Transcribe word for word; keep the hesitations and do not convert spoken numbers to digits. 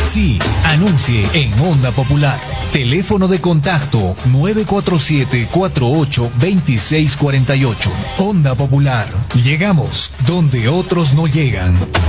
Sí, anuncie en Onda Popular. Teléfono de contacto nueve cuatro siete, cuatro ocho, dos seis cuatro ocho. Onda Popular. Llegamos donde otros no llegan.